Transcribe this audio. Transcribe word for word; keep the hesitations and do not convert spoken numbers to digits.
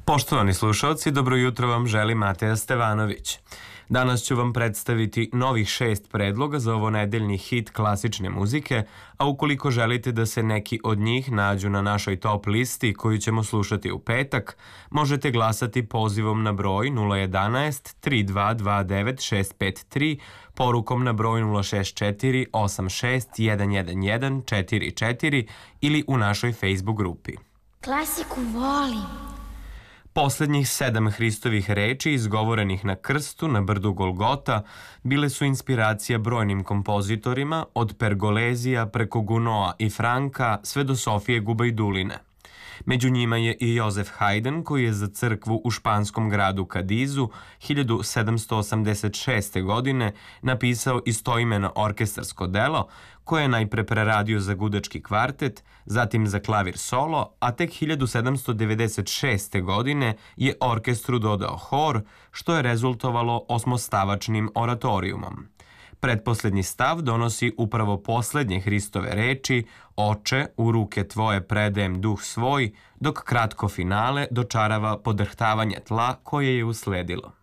Poštovani slušalci, dobro jutro vam želi Mateja Stevanović. Danas ću vam predstaviti novih šest predloga za ovo nedeljni hit klasične muzike, a ukoliko želite da se neki od njih nađu na našoj top listi koju ćemo slušati u petak, možete glasati pozivom na broj nula jedanaest tri dva dva devet šest pet tri, porukom na broj nula šest četiri osam šest jedan jedan jedan četiri četiri ili u našoj Facebook grupi. Klasiku volim. Poslednjih sedam Hristovih reči izgovorenih na krstu na brdu Golgota bile su inspiracija brojnim kompozitorima od Pergolezija preko Gunoa i Franka sve do Sofije Gubajduline. Među njima je i Jozef Haydn koji je za crkvu u španskom gradu Kadizu hiljadu sedamsto osamdeset šeste. godine napisao istoimeno orkestarsko delo koje je najpre preradio za gudački kvartet, zatim za klavir solo, a tek hiljadu sedamsto devedeset šeste. godine je orkestru dodao hor, što je rezultovalo osmostavačnim oratorijumom. Pretposlednji stav donosi upravo poslednje Hristove reči Oče, u ruke tvoje predajem duh svoj, dok kratko finale dočarava podrhtavanje tla koje je usledilo.